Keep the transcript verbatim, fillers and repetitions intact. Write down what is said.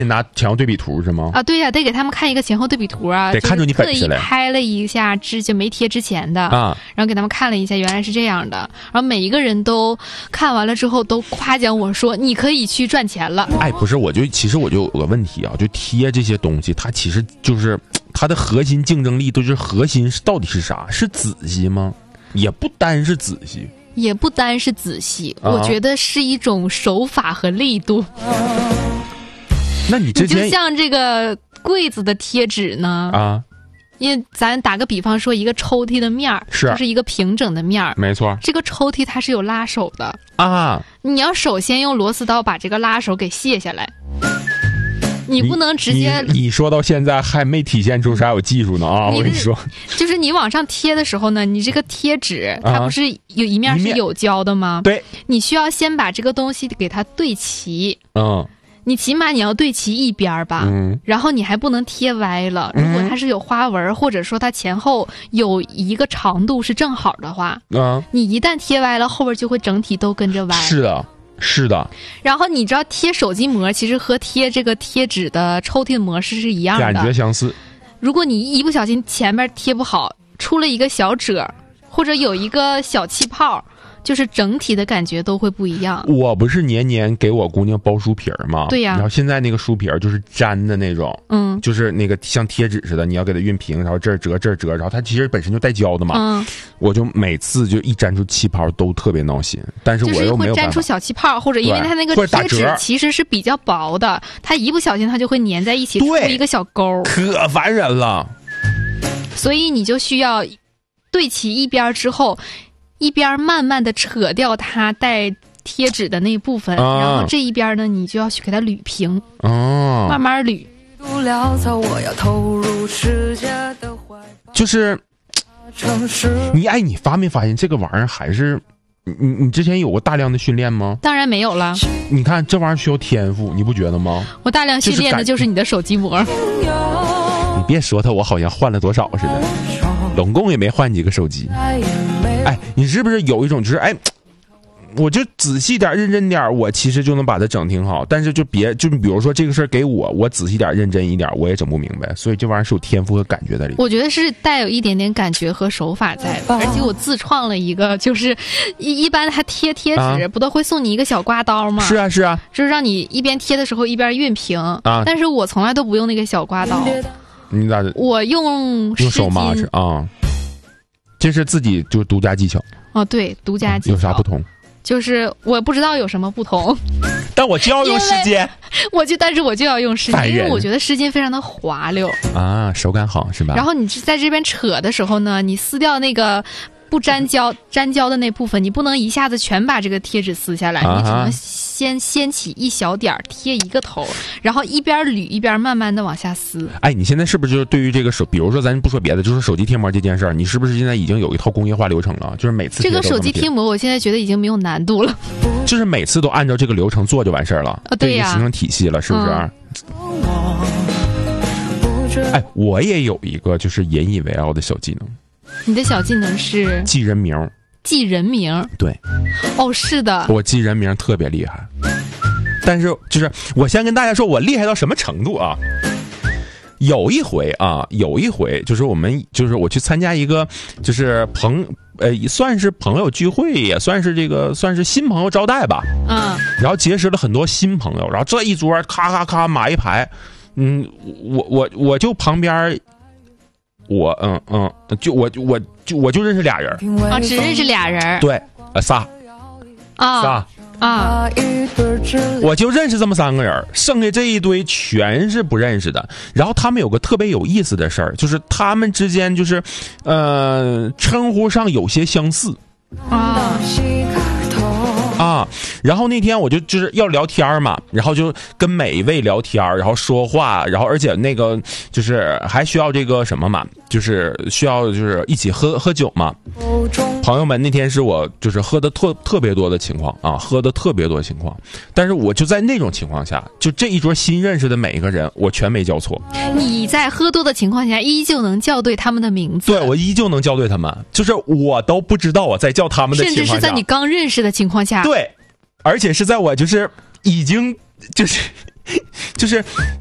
拿前后对比图是吗？ 啊，对呀、啊，得给他们看一个前后对比图啊， 得看出你本事来。 特意拍了一下之就没贴之前的啊， 然后给他们看了一下，原来是这样的。然后每一个人都看完了之后都夸奖我说：“你可以去赚钱了。” 哎，不是，我就其实我就有个问题啊，就贴这些东西，它其实就是它的核心竞争力都是核心是到底是啥？是仔细吗？也不单是仔细。 也不单是仔细、 啊、 我觉得是一种手法和力度。 那你之前就像这个柜子的贴纸呢啊， 因为咱打个比方说，一个抽屉的面儿是就是一个平整的面儿， 没错。 这个抽屉它是有拉手的啊， 你要首先用螺丝刀把这个拉手给卸下来。你不能直接你, 你, 你说到现在还没体现出啥有技术呢啊！我跟你说， 就是你往上贴的时候呢，你这个贴纸它不是有一面是有胶的吗？ 对， 你需要先把这个东西给它对齐。 嗯， 你起码你要对齐一边吧， 嗯， 然后你还不能贴歪了。如果它是有花纹、嗯、或者说它前后有一个长度是正好的话， 嗯， 你一旦贴歪了，后边就会整体都跟着歪。 是的。是的， 然后你知道贴手机膜其实和贴这个贴纸的抽屉的模式是一样的， 感觉相似。 如果你一不小心前面贴不好，出了一个小褶，或者有一个小气泡，就是整体的感觉都会不一样。 我不是年年给我姑娘包书皮儿吗？ 对呀、啊。 然后现在那个书皮儿就是粘的那种， 嗯， 就是那个像贴纸似的，你要给它熨平，然后这儿折这儿折，然后它其实本身就带胶的嘛。 嗯， 我就每次就一粘出气泡都特别闹心，但是我又没有办法。 就是会粘出小气泡，或者因为它那个贴纸其实是比较薄的，它一不小心它就会粘在一起，出一个小沟， 可烦人了。 所以你就需要对齐一边之后。一边慢慢的扯掉它带贴纸的那部分、啊、然后这一边呢你就要去给它捋平、哦、慢慢捋。 就是你哎你发没发现这个玩意儿还是你你之前有过大量的训练吗？ 当然没有了。 你看这玩意儿需要天赋，你不觉得吗？ 我大量训练的就是你的手机膜。 你别说它我好像换了多少似的，总共也没换几个手机。哎，你是不是有一种就是哎，我就仔细点认真点，我其实就能把它整挺好，但是就别就比如说这个事儿给我我仔细点认真一点我也整不明白，所以这玩意儿是有天赋和感觉在里面。 我觉得是带有一点点感觉和手法在的，而且我自创了一个，就是一一般他贴贴纸、啊、不都会送你一个小刮刀吗？ 是啊是啊， 就是让你一边贴的时候一边熨平啊。但是我从来都不用那个小刮刀， 你咋我用用手抹是啊？这是自己就独家技巧哦，对，独家技巧、 嗯、有啥不同？ 就是我不知道有什么不同， 但我就要用湿巾， 我就但是我就要用湿巾，因为我觉得湿巾非常的滑溜啊，手感好是吧？ 然后你在这边扯的时候呢，你撕掉那个不粘胶粘胶的那部分，你不能一下子全把这个贴纸撕下来，啊、你只能先掀起一小点贴一个头，然后一边捋一边慢慢的往下撕。 哎，你现在是不是就是对于这个手，比如说咱不说别的，就是手机贴膜这件事儿，你是不是现在已经有一套工业化流程了？就是每次这个手机贴膜，我现在觉得已经没有难度了， 就是每次都按照这个流程做就完事儿了。 啊，对呀、啊， 形成体系了，是不是？嗯、哎，我也有一个就是引以为傲的小技能。 你的小技能是记人名。 记人名， 对， 哦，是的， 我记人名特别厉害，但是就是我先跟大家说我厉害到什么程度啊？有一回啊，有一回就是我们就是我去参加一个就是朋呃算是朋友聚会，也算是这个算是新朋友招待吧， 嗯， 然后结识了很多新朋友，然后这一桌咔咔咔码一排，嗯，我我我就旁边。我嗯嗯，就我我就我就认识俩人啊，只认识俩人， 对，呃仨啊仨啊， 我就认识这么三个人，剩下这一堆全是不认识的。然后他们有个特别有意思的事儿，就是他们之间就是呃称呼上有些相似啊。 啊，然后那天我就就是要聊天嘛，然后就跟每一位聊天，然后说话，然后而且那个就是还需要这个什么嘛，就是需要就是一起喝喝酒嘛。朋友们，那天是我就是喝的特特别多的情况啊，喝的特别多的情况，但是我就在那种情况下，就这一桌新认识的每一个人，我全没叫错。 你在喝多的情况下，依旧能叫对他们的名字。 对，我依旧能叫对他们，就是我都不知道我在叫他们的情况下， 甚至是在你刚认识的情况下。 对，而且是在我就是已经就是就是